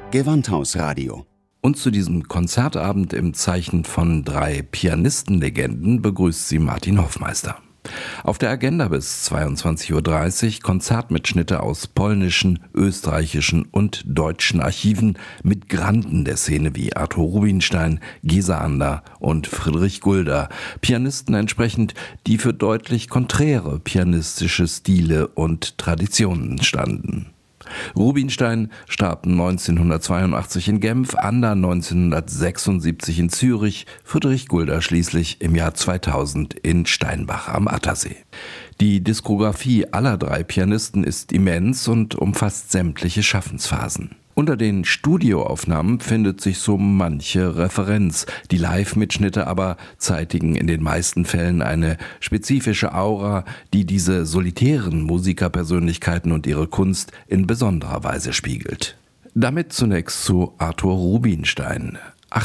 Gewandhausradio. Und zu diesem Konzertabend im Zeichen von 3 Pianistenlegenden begrüßt sie Martin Hoffmeister. Auf der Agenda bis 22:30 Uhr Konzertmitschnitte aus polnischen, österreichischen und deutschen Archiven mit Granden der Szene wie Arthur Rubinstein, Gesa Ander und Friedrich Gulda. Pianisten entsprechend, die für deutlich konträre pianistische Stile und Traditionen standen. Rubinstein starb 1982 in Genf, Ander 1976 in Zürich, Friedrich Gulda schließlich im Jahr 2000 in Steinbach am Attersee. Die Diskografie aller 3 Pianisten ist immens und umfasst sämtliche Schaffensphasen. Unter den Studioaufnahmen findet sich so manche Referenz. Die Live-Mitschnitte aber zeitigen in den meisten Fällen eine spezifische Aura, die diese solitären Musikerpersönlichkeiten und ihre Kunst in besonderer Weise spiegelt. Damit zunächst zu Arthur Rubinstein.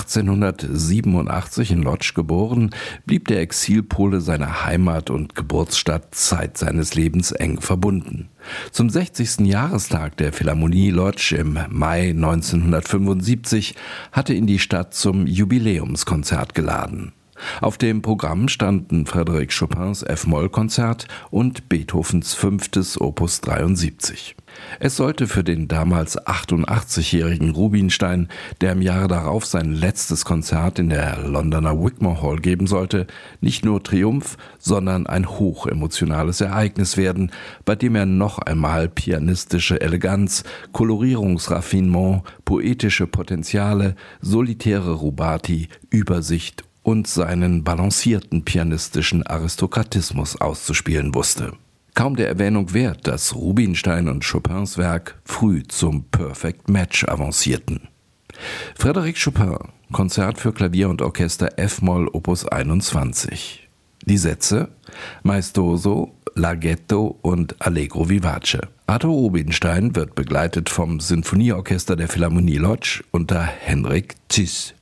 1887 in Łódź geboren, blieb der Exilpole seiner Heimat und Geburtsstadt Zeit seines Lebens eng verbunden. Zum 60. Jahrestag der Philharmonie Łódź im Mai 1975 hatte ihn die Stadt zum Jubiläumskonzert geladen. Auf dem Programm standen Frédéric Chopins F-Moll-Konzert und Beethovens 5. Opus 73. Es sollte für den damals 88-jährigen Rubinstein, der im Jahre darauf sein letztes Konzert in der Londoner Wigmore Hall geben sollte, nicht nur Triumph, sondern ein hochemotionales Ereignis werden, bei dem er noch einmal pianistische Eleganz, Kolorierungsraffinement, poetische Potenziale, solitäre Rubati, Übersicht und seinen balancierten pianistischen Aristokratismus auszuspielen wusste. Kaum der Erwähnung wert, dass Rubinstein und Chopins Werk früh zum Perfect Match avancierten. Frédéric Chopin, Konzert für Klavier und Orchester F-Moll Opus 21. Die Sätze: Maestoso, Larghetto und Allegro vivace. Arthur Rubinstein wird begleitet vom Sinfonieorchester der Philharmonie Łódź unter Henryk Czyż.